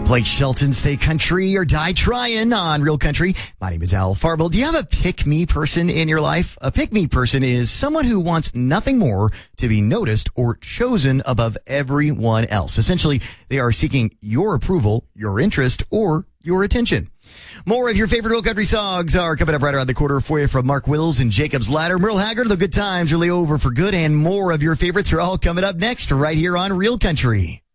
Blake Shelton, Stay Country or Die Trying on Real Country. My name is Al Farble. Do you have a pick-me person in your life? A pick-me person is someone who wants nothing more to be noticed or chosen above everyone else. Essentially, they are seeking your approval, your interest, or your attention. More of your favorite Real Country songs are coming up right around the corner for you from Mark Wills and Jacob's Ladder. Merle Haggard, The Good Times Really Over for Good, and more of your favorites are all coming up next right here on Real Country.